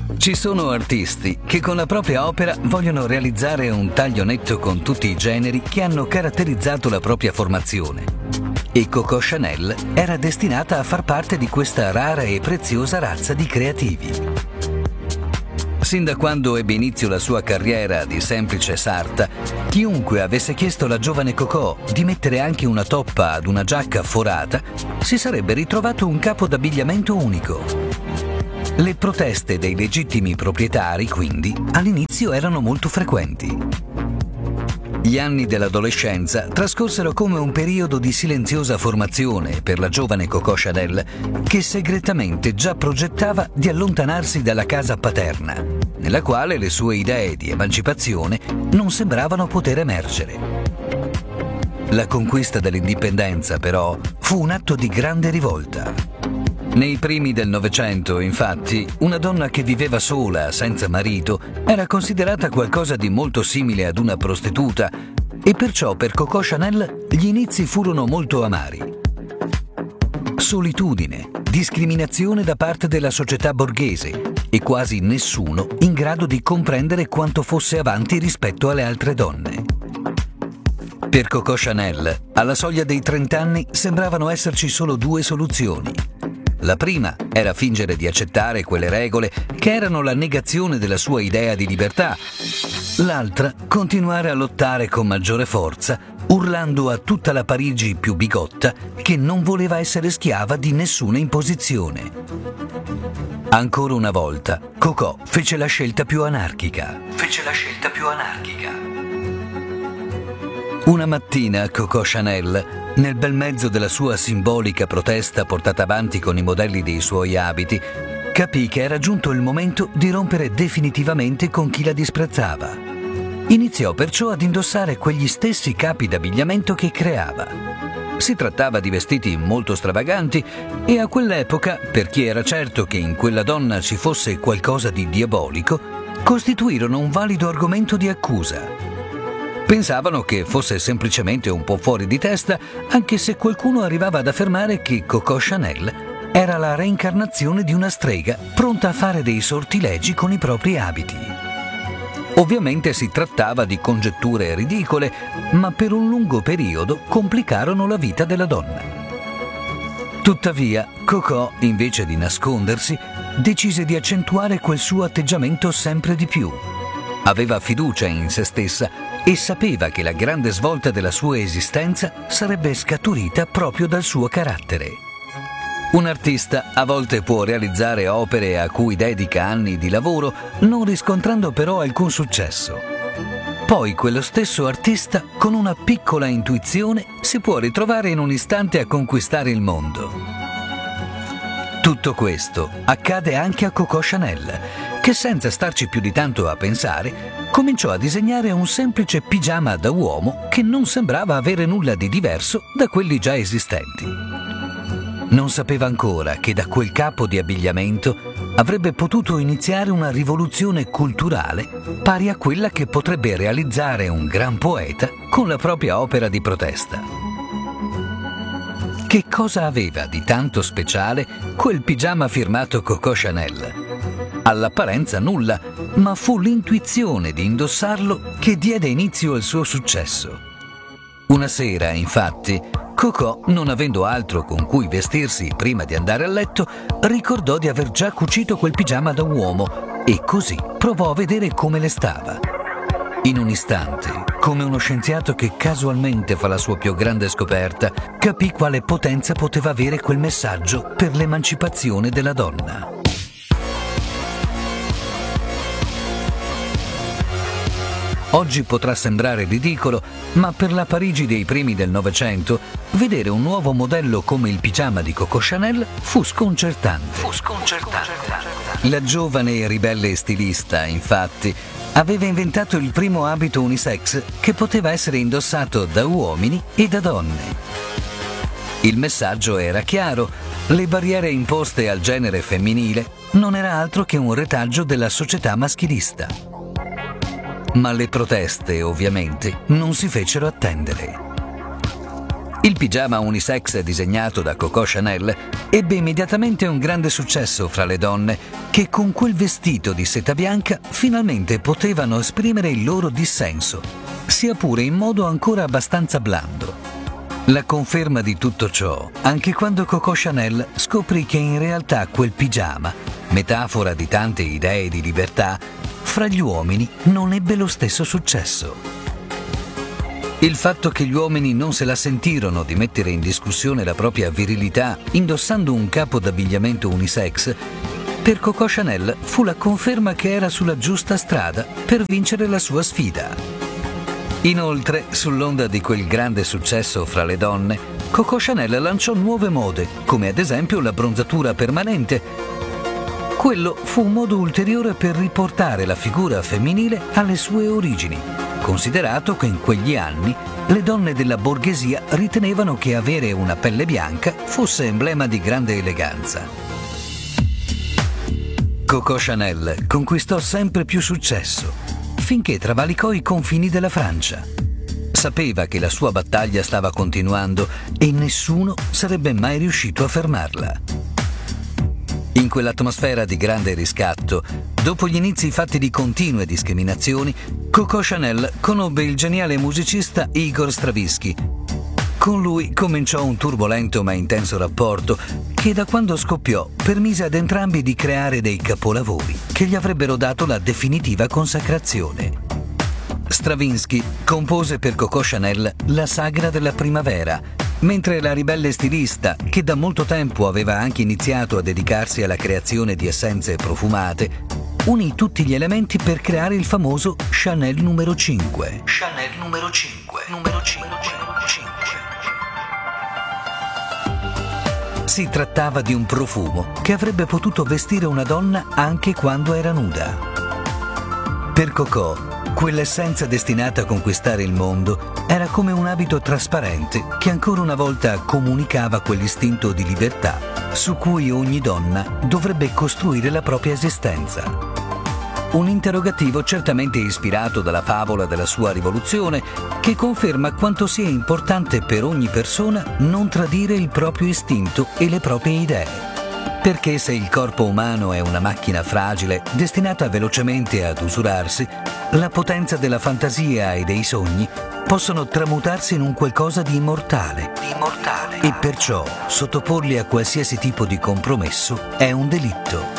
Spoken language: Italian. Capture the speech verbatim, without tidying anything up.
Ci sono artisti che con la propria opera vogliono realizzare un taglio netto con tutti i generi che hanno caratterizzato la propria formazione. E Coco Chanel era destinata a far parte di questa rara e preziosa razza di creativi. Sin da quando ebbe inizio la sua carriera di semplice sarta, chiunque avesse chiesto alla giovane Coco di mettere anche una toppa ad una giacca forata, si sarebbe ritrovato un capo d'abbigliamento unico. Le proteste dei legittimi proprietari, quindi, all'inizio erano molto frequenti. Gli anni dell'adolescenza trascorsero come un periodo di silenziosa formazione per la giovane Coco Chanel, che segretamente già progettava di allontanarsi dalla casa paterna, nella quale le sue idee di emancipazione non sembravano poter emergere. La conquista dell'indipendenza, però, fu un atto di grande rivolta. Nei primi del Novecento, infatti, una donna che viveva sola, senza marito, era considerata qualcosa di molto simile ad una prostituta e perciò per Coco Chanel gli inizi furono molto amari. Solitudine, discriminazione da parte della società borghese e quasi nessuno in grado di comprendere quanto fosse avanti rispetto alle altre donne. Per Coco Chanel, alla soglia dei trent'anni sembravano esserci solo due soluzioni. La prima era fingere di accettare quelle regole che erano la negazione della sua idea di libertà. L'altra, continuare a lottare con maggiore forza, urlando a tutta la Parigi più bigotta che non voleva essere schiava di nessuna imposizione. Ancora una volta, Coco fece la scelta più anarchica. Fece la scelta più anarchica. Una mattina Coco Chanel, nel bel mezzo della sua simbolica protesta portata avanti con i modelli dei suoi abiti, capì che era giunto il momento di rompere definitivamente con chi la disprezzava. Iniziò perciò ad indossare quegli stessi capi d'abbigliamento che creava. Si trattava di vestiti molto stravaganti e a quell'epoca, per chi era certo che in quella donna ci fosse qualcosa di diabolico, costituirono un valido argomento di accusa. Pensavano che fosse semplicemente un po' fuori di testa, anche se qualcuno arrivava ad affermare che Coco Chanel era la reincarnazione di una strega pronta a fare dei sortilegi con i propri abiti. Ovviamente si trattava di congetture ridicole, ma per un lungo periodo complicarono la vita della donna. Tuttavia, Coco, invece di nascondersi, decise di accentuare quel suo atteggiamento sempre di più. Aveva fiducia in se stessa e sapeva che la grande svolta della sua esistenza sarebbe scaturita proprio dal suo carattere. Un artista a volte può realizzare opere a cui dedica anni di lavoro, non riscontrando però alcun successo. Poi quello stesso artista, con una piccola intuizione, si può ritrovare in un istante a conquistare il mondo. Tutto questo accade anche a Coco Chanel, che senza starci più di tanto a pensare, cominciò a disegnare un semplice pigiama da uomo che non sembrava avere nulla di diverso da quelli già esistenti. Non sapeva ancora che da quel capo di abbigliamento avrebbe potuto iniziare una rivoluzione culturale pari a quella che potrebbe realizzare un gran poeta con la propria opera di protesta. Che cosa aveva di tanto speciale quel pigiama firmato Coco Chanel? All'apparenza nulla, ma fu l'intuizione di indossarlo che diede inizio al suo successo. Una sera, infatti, Coco, non avendo altro con cui vestirsi prima di andare a letto, ricordò di aver già cucito quel pigiama da uomo e così provò a vedere come le stava. In un istante, come uno scienziato che casualmente fa la sua più grande scoperta, capì quale potenza poteva avere quel messaggio per l'emancipazione della donna. Oggi potrà sembrare ridicolo, ma per la Parigi dei primi del Novecento, vedere un nuovo modello come il pigiama di Coco Chanel fu sconcertante. Fu sconcertante. La giovane e ribelle stilista, infatti, aveva inventato il primo abito unisex che poteva essere indossato da uomini e da donne. Il messaggio era chiaro: le barriere imposte al genere femminile non era altro che un retaggio della società maschilista. Ma le proteste, ovviamente, non si fecero attendere. Il pigiama unisex disegnato da Coco Chanel ebbe immediatamente un grande successo fra le donne che con quel vestito di seta bianca finalmente potevano esprimere il loro dissenso, sia pure in modo ancora abbastanza blando. La conferma di tutto ciò anche quando Coco Chanel scoprì che in realtà quel pigiama, metafora di tante idee di libertà, fra gli uomini non ebbe lo stesso successo. Il fatto che gli uomini non se la sentirono di mettere in discussione la propria virilità indossando un capo d'abbigliamento unisex, per Coco Chanel fu la conferma che era sulla giusta strada per vincere la sua sfida. Inoltre, sull'onda di quel grande successo fra le donne, Coco Chanel lanciò nuove mode, come ad esempio la bronzatura permanente. Quello fu un modo ulteriore per riportare la figura femminile alle sue origini, considerato che in quegli anni le donne della borghesia ritenevano che avere una pelle bianca fosse emblema di grande eleganza. Coco Chanel conquistò sempre più successo, finché travalicò i confini della Francia. Sapeva che la sua battaglia stava continuando e nessuno sarebbe mai riuscito a fermarla. In quell'atmosfera di grande riscatto, dopo gli inizi fatti di continue discriminazioni, Coco Chanel conobbe il geniale musicista Igor Stravinsky. Con lui cominciò un turbolento ma intenso rapporto che da quando scoppiò permise ad entrambi di creare dei capolavori che gli avrebbero dato la definitiva consacrazione. Stravinsky compose per Coco Chanel la Sagra della primavera, mentre la ribelle stilista, che da molto tempo aveva anche iniziato a dedicarsi alla creazione di essenze profumate, unì tutti gli elementi per creare il famoso Chanel numero cinque. Chanel numero cinque. Numero cinque. cinque. Si trattava di un profumo che avrebbe potuto vestire una donna anche quando era nuda. Per Coco, quell'essenza destinata a conquistare il mondo era come un abito trasparente che ancora una volta comunicava quell'istinto di libertà su cui ogni donna dovrebbe costruire la propria esistenza. Un interrogativo certamente ispirato dalla favola della sua rivoluzione, che conferma quanto sia importante per ogni persona non tradire il proprio istinto e le proprie idee. Perché se il corpo umano è una macchina fragile, destinata velocemente ad usurarsi, la potenza della fantasia e dei sogni possono tramutarsi in un qualcosa di immortale. Di immortale. E perciò sottoporli a qualsiasi tipo di compromesso è un delitto.